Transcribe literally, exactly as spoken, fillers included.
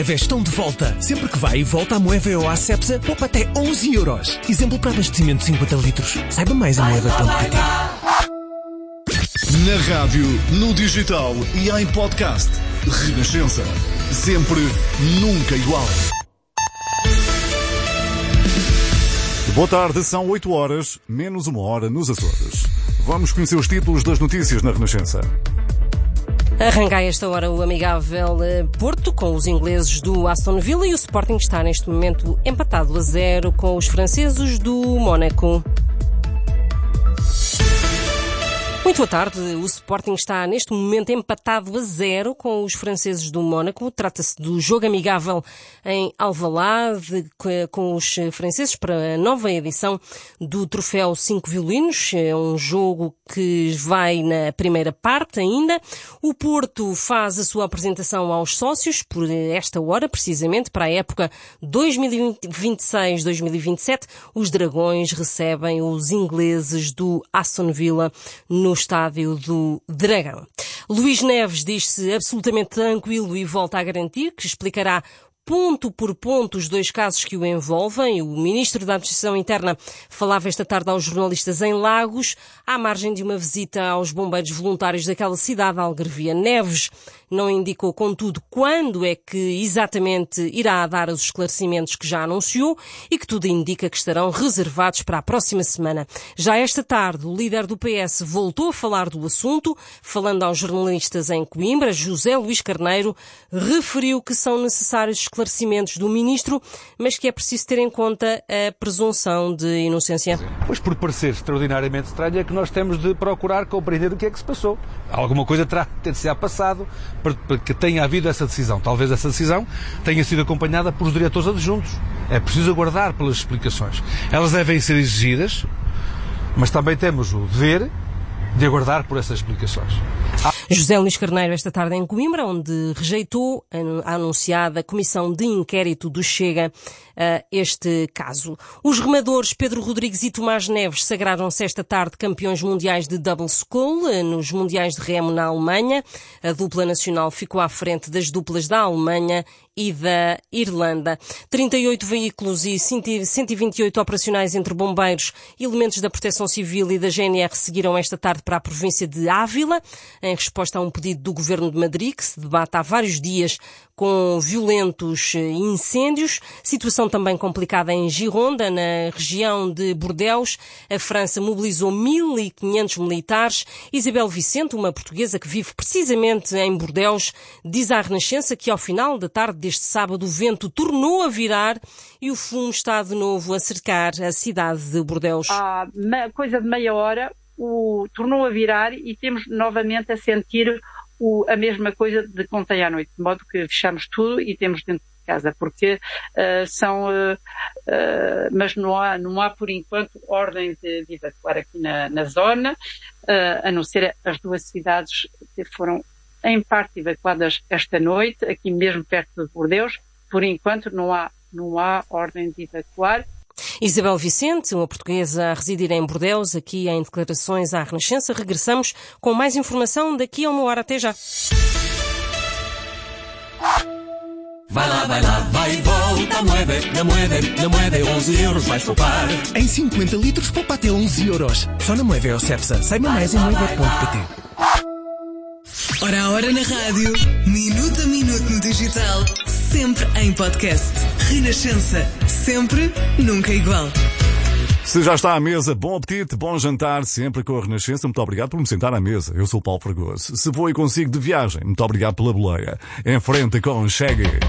Estão de volta. Sempre que vai e volta à Moeve ou à Cepsa, poupa até onze euros. Exemplo para abastecimento de cinquenta litros. Saiba mais em moeve ponto pt. Na rádio, no digital e em podcast. Renascença. Sempre, nunca igual. Boa tarde, são oito horas, menos uma hora nos Açores. Vamos conhecer os títulos das notícias na Renascença. Arranca a esta hora o amigável Porto com os ingleses do Aston Villa e o Sporting está neste momento empatado a zero com os franceses do Mónaco. Muito boa tarde. O Sporting está neste momento empatado a zero com os franceses do Mónaco. Trata-se do jogo amigável em Alvalade com os franceses para a nova edição do Troféu Cinco Violinos. É um jogo que vai na primeira parte ainda. O Porto faz a sua apresentação aos sócios por esta hora, precisamente para a época dois mil e vinte e seis dois mil e vinte e sete. Os Dragões recebem os ingleses do Aston Villa no estádio do Dragão. Luís Neves diz-se absolutamente tranquilo e volta a garantir que explicará ponto por ponto os dois casos que o envolvem. O ministro da Administração Interna falava esta tarde aos jornalistas em Lagos, à margem de uma visita aos bombeiros voluntários daquela cidade algarvia. Neves não indicou, contudo, quando é que exatamente irá dar os esclarecimentos que já anunciou e que tudo indica que estarão reservados para a próxima semana. Já esta tarde, o líder do P S voltou a falar do assunto, falando aos jornalistas em Coimbra. José Luís Carneiro referiu que são necessários esclarecimentos do ministro, mas que é preciso ter em conta a presunção de inocência. Pois, por parecer extraordinariamente estranho, é que nós temos de procurar compreender o que é que se passou. Alguma coisa terá de ter passado para, para que tenha havido essa decisão. Talvez essa decisão tenha sido acompanhada por os diretores adjuntos. É preciso aguardar pelas explicações. Elas devem ser exigidas, mas também temos o dever de aguardar por essas explicações. José Luís Carneiro esta tarde em Coimbra, onde rejeitou a anunciada comissão de inquérito do Chega a este caso. Os remadores Pedro Rodrigues e Tomás Neves sagraram-se esta tarde campeões mundiais de double scull nos mundiais de remo na Alemanha. A dupla nacional ficou à frente das duplas da Alemanha e da Irlanda. trinta e oito veículos e cento e vinte e oito operacionais entre bombeiros, elementos da Proteção Civil e da G N R seguiram esta tarde para a província de Ávila, em resposta a um pedido do Governo de Madrid, que se debate há vários dias com violentos incêndios. Situação também complicada em Gironda, na região de Bordeus. A França mobilizou mil e quinhentos militares. Isabel Vicente, uma portuguesa que vive precisamente em Bordeus, diz à Renascença que ao final da tarde deste sábado o vento tornou a virar e o fumo está de novo a cercar a cidade de Bordeus. Há coisa de meia hora o tornou a virar e temos novamente a sentir o, a mesma coisa de ontem à noite, de modo que fechamos tudo e temos dentro de casa, porque uh, são, uh, uh, mas não há, não há por enquanto ordem de, de evacuar aqui na, na zona, uh, a não ser as duas cidades que foram em parte evacuadas esta noite, aqui mesmo perto de Bordeus. Por enquanto não há, não há ordem de evacuar. Isabel Vicente, uma portuguesa a residir em Bordeus, aqui em declarações à Renascença. Regressamos com mais informação daqui a uma hora. Até já. Vai lá, vai lá, vai e volta, Moeve, na Moeve, na Moeve, onze euros vais poupar. Em cinquenta litros, poupa até onze euros. Só na Moeve ou Cepsa. Saiba mais em moeve ponto pt. Hora a hora na rádio, minuto a minuto no digital, sempre em podcast. Renascença, sempre, nunca igual. Se já está à mesa, bom apetite, bom jantar, sempre com a Renascença. Muito obrigado por me sentar à mesa. Eu sou o Paulo Fragoso. Se vou e consigo de viagem, muito obrigado pela boleia. Em frente com Chegue.